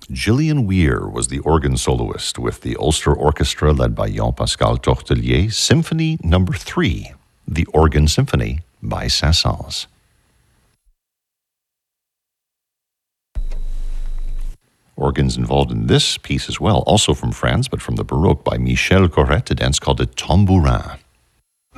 Gillian Weir was the organ soloist with the Ulster Orchestra led by Jean-Pascal Tortelier, Symphony No. 3, the Organ Symphony by Saint-Saëns. Organs involved in this piece as well, also from France, but from the Baroque, by Michel Corrette, a dance called a tambourin.